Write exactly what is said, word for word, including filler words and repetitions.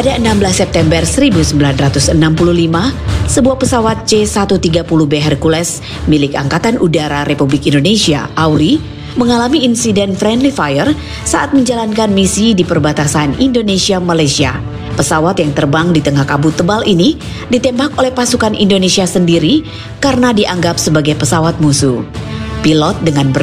Pada enam belas September seribu sembilan ratus enam puluh lima, sebuah pesawat C seratus tiga puluh B Hercules milik Angkatan Udara Republik Indonesia, A U R I, mengalami insiden friendly fire saat menjalankan misi di perbatasan Indonesia-Malaysia. Pesawat yang terbang di tengah kabut tebal ini ditembak oleh pasukan Indonesia sendiri karena dianggap sebagai pesawat musuh. Pilot dengan